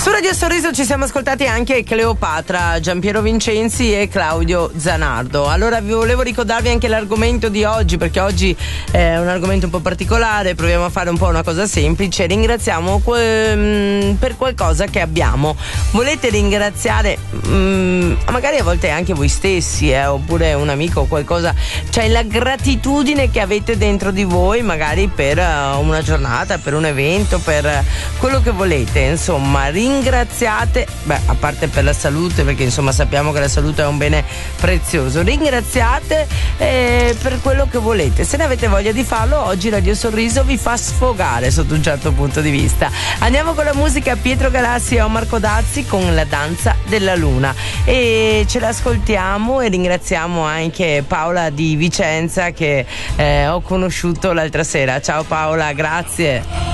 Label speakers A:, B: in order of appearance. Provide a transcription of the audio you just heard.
A: Su Radio Sorriso ci siamo ascoltati anche Cleopatra, Giampiero Vincenzi e Claudio Zanardo. Allora vi volevo ricordarvi anche l'argomento di oggi, perché oggi è un argomento un po' particolare, proviamo a fare un po' una cosa semplice. Ringraziamo per qualcosa che abbiamo. Volete ringraziare magari a volte anche voi stessi, oppure un amico o qualcosa, cioè la gratitudine che avete dentro di voi, magari per una giornata, per un evento, per quello che volete, insomma. Ringraziate, a parte per la salute, perché insomma sappiamo che la salute è un bene prezioso. Ringraziate per quello che volete. Se ne avete voglia di farlo, oggi Radio Sorriso vi fa sfogare sotto un certo punto di vista. Andiamo con la musica. Pietro Galassi e Omar Codazzi con La danza della luna, e ce l'ascoltiamo, e ringraziamo anche Paola di Vicenza che ho conosciuto l'altra sera. Ciao Paola, grazie.